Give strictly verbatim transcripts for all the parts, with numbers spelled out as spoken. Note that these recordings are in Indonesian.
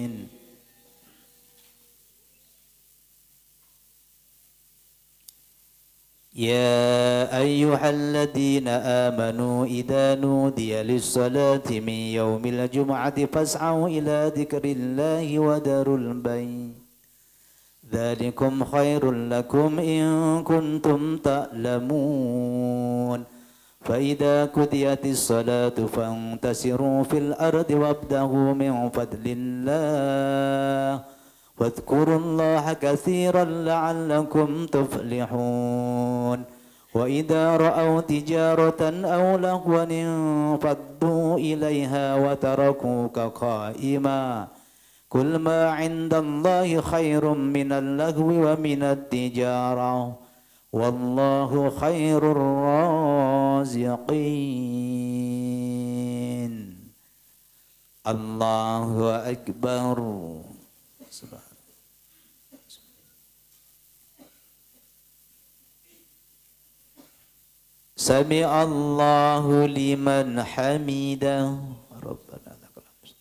يا أيها الذين آمنوا إذا نودي للصلاة من يوم الجمعة فاسعوا إلى ذكر الله وذروا البيع ذلكم خير لكم إن كنتم تعلمون فإذا قضيت الصلاة فانتشروا في الأرض وابتغوا من فضل الله واذكروا الله كثيرا لعلكم تفلحون وإذا رأوا تجارة أو لهوا انفضوا إليها وتركوك قائما قل ما عند الله خير من اللهو ومن التجارة والله خير الرازقين الله أكبر. Sami Allahu liman hamidah. Rabbana lakal hamd.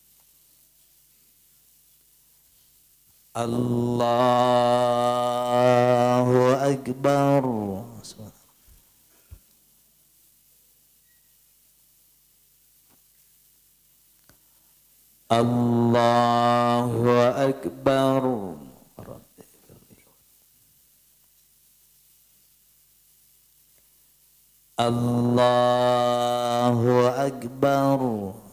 Allahu akbar. Allahu akbar. Allahu akbar.